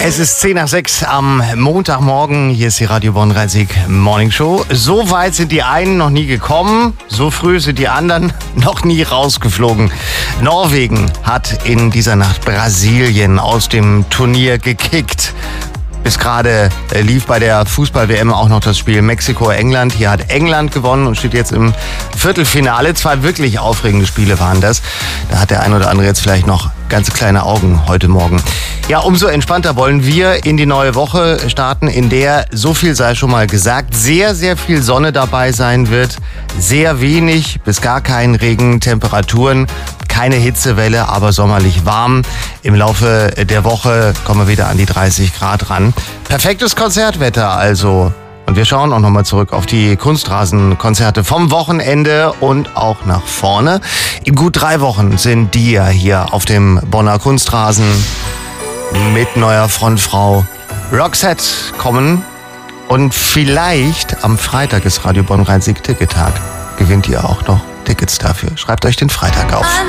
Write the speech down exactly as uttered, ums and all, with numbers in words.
Es ist zehn nach sechs am Montagmorgen. Hier ist die Radio Bonn-Rhein-Sieg Morning Show. So weit sind die einen noch nie gekommen, so früh sind die anderen noch nie rausgeflogen. Norwegen hat in dieser Nacht Brasilien aus dem Turnier gekickt. Bis gerade äh, lief bei der Fußball-W M auch noch das Spiel Mexiko-England. Hier hat England gewonnen und steht jetzt im Viertelfinale. Zwei wirklich aufregende Spiele waren das. Da hat der ein oder andere jetzt vielleicht noch ganz kleine Augen heute Morgen. Ja, umso entspannter wollen wir in die neue Woche starten, in der, so viel sei schon mal gesagt, sehr, sehr viel Sonne dabei sein wird. Sehr wenig bis gar kein Regen, Temperaturen. Keine Hitzewelle, aber sommerlich warm. Im Laufe der Woche kommen wir wieder an die dreißig Grad ran. Perfektes Konzertwetter also. Und wir schauen auch nochmal zurück auf die Kunstrasenkonzerte vom Wochenende und auch nach vorne. In gut drei Wochen sind die ja hier auf dem Bonner Kunstrasen mit neuer Frontfrau Roxette kommen. Und vielleicht am Freitag ist Radio Bonn-Rhein-Sieg Tickettag. Gewinnt ihr auch noch Tickets dafür. Schreibt euch den Freitag auf.